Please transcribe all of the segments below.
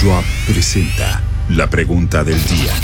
Drop presenta la pregunta del día.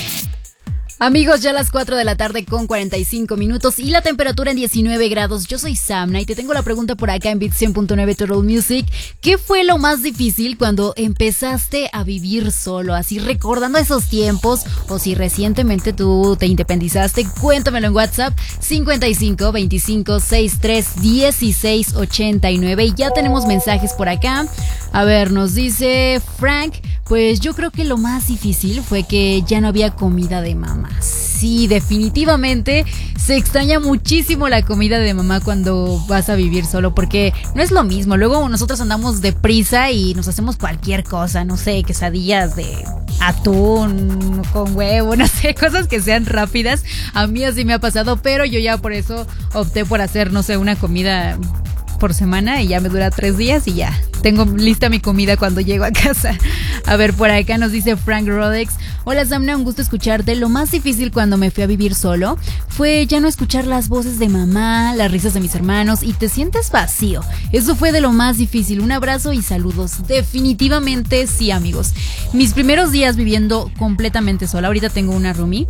Amigos, ya a las 4 de la tarde con 45 minutos y la temperatura en 19 grados. Yo soy Samna y te tengo la pregunta por acá en Beat 100.9 Total Music. ¿Qué fue lo más difícil cuando empezaste a vivir solo? Así recordando esos tiempos, o si recientemente tú te independizaste, cuéntamelo en WhatsApp 55 25 63 16 89. Y ya tenemos mensajes por acá. A ver, nos dice Frank, pues yo creo que lo más difícil fue que ya no había comida de mamá. Sí, definitivamente se extraña muchísimo la comida de mamá cuando vas a vivir solo, porque no es lo mismo. Luego nosotros andamos deprisa y nos hacemos cualquier cosa, no sé, quesadillas de atún con huevo, no sé, cosas que sean rápidas. A mí así me ha pasado, pero yo ya por eso opté por hacer, no sé, una comida por semana y ya me dura 3 días y ya tengo lista mi comida cuando llego a casa. A ver, por acá nos dice Frank Rodex. Hola Samna, un gusto escucharte. Lo más difícil cuando me fui a vivir solo fue ya no escuchar las voces de mamá, las risas de mis hermanos y te sientes vacío. Eso fue de lo más difícil. Un abrazo y saludos. Definitivamente sí, amigos. Mis primeros días viviendo completamente sola. Ahorita tengo una roomie,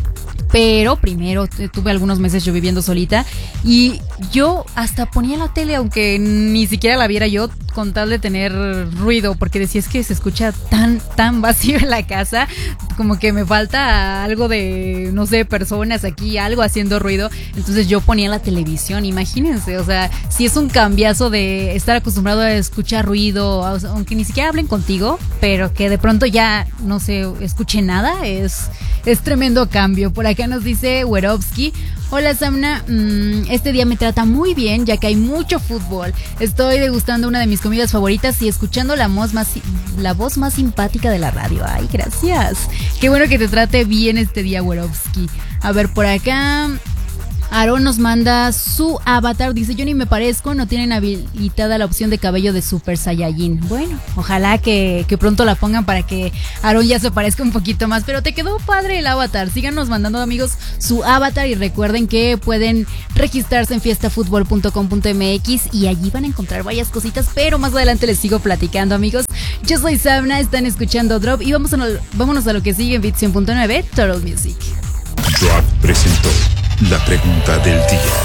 pero primero tuve algunos meses yo viviendo solita y yo hasta ponía la tele aunque ni siquiera la viera yo, con tal de tener ruido, porque decía es que se escucha tan vacío en la casa, como que me falta algo de, no sé, personas aquí, algo haciendo ruido. Entonces yo ponía la televisión, imagínense, o sea, si es un cambiazo de estar acostumbrado a escuchar ruido, aunque ni siquiera hablen contigo, pero que de pronto ya no se escuche nada, es tremendo cambio. Por acá nos dice Werovsky. Hola Samna, este día me trata muy bien ya que hay mucho fútbol. Estoy degustando una de mis comidas favoritas y escuchando la voz más simpática de la radio. Ay, gracias. Qué bueno que te trate bien este día, Werovsky. A ver, por acá Aaron nos manda su avatar, dice yo ni me parezco, no tienen habilitada la opción de cabello de Super Saiyajin. Bueno, ojalá que pronto la pongan para que Aaron ya se parezca un poquito más, pero te quedó padre el avatar. Síganos mandando, amigos, su avatar y recuerden que pueden registrarse en fiestafutbol.com.mx y allí van a encontrar varias cositas, pero más adelante les sigo platicando, amigos. Yo soy Samna, están escuchando Drop y vámonos a lo que sigue en Beat 100.9 Total Music. Drop presentó la pregunta del día.